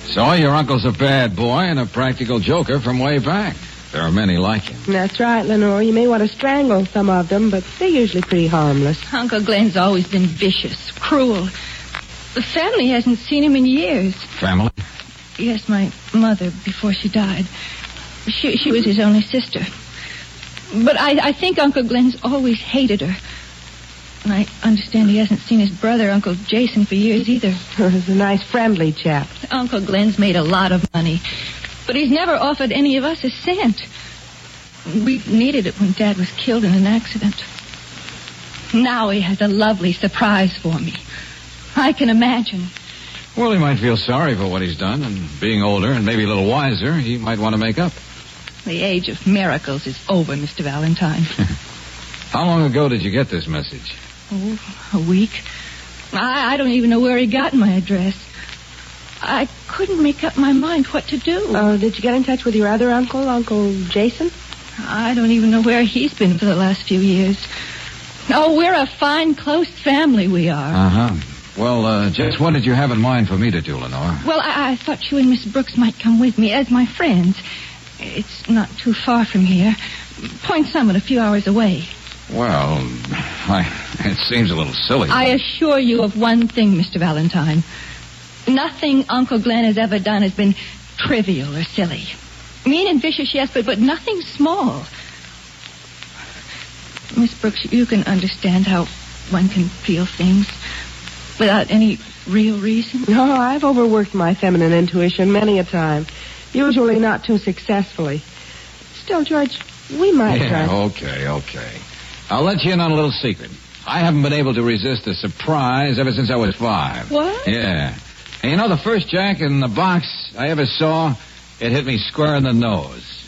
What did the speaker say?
So your uncle's a bad boy and a practical joker from way back. There are many like him. That's right, Lenore. You may want to strangle some of them, but they're usually pretty harmless. Uncle Glenn's always been vicious, cruel. The family hasn't seen him in years. Family? Yes, my mother, before she died. She was his only sister. But I think Uncle Glenn's always hated her. And I understand he hasn't seen his brother, Uncle Jason, for years either. He's a nice, friendly chap. Uncle Glenn's made a lot of money. But he's never offered any of us a cent. We needed it when Dad was killed in an accident. Now he has a lovely surprise for me. I can imagine. Well, he might feel sorry for what he's done, and being older and maybe a little wiser, he might want to make up. The age of miracles is over, Mr. Valentine. How long ago did you get this message? Oh, a week. I don't even know where he got my address. I couldn't make up my mind what to do. Did you get in touch with your other uncle, Uncle Jason? I don't even know where he's been for the last few years. Oh, we're a fine, close family, we are. Uh-huh. Well, Jess, what did you have in mind for me to do, Lenore? Well, I thought you and Miss Brooks might come with me as my friends. It's not too far from here. Point Summit, a few hours away. Well, it seems a little silly. I assure you of one thing, Mr. Valentine. Nothing Uncle Glenn has ever done has been trivial or silly. Mean and vicious, yes, but nothing small. Miss Brooks, you can understand how one can feel things without any real reason. No, I've overworked my feminine intuition many a time. Usually not too successfully. Still, George, we might try. Okay. I'll let you in on a little secret. I haven't been able to resist a surprise ever since I was 5. What? Yeah. And you know, the first jack in the box I ever saw, it hit me square in the nose.